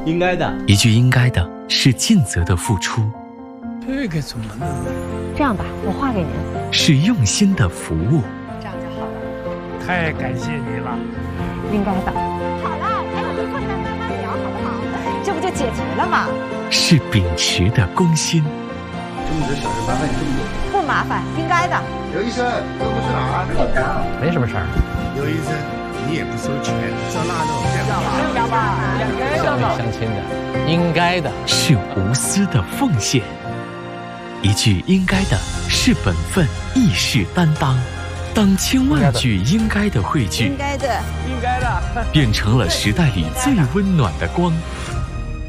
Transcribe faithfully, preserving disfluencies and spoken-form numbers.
应该的。 一句应该的是尽责的付出， 这个怎么弄？ 这样吧，我画给您。 是用心的服务。 这样就好了。 太感谢你了。 应该的。好了，还有一会再慢慢聊，好不好？这不就解决了吗？ 是秉持的公心。 中午的小事麻烦你这么多。 不麻烦，应该的。 刘医生，这不是哪儿？好干。 没什么事儿。 刘医生，你也不收钱，照那弄。 这样吧， 相亲相亲的，应该的。 是无私的奉献。一句应该的是本分，亦是担当。当千万句应该的汇聚， 应该的， 应该的， 变成了时代里最温暖的光。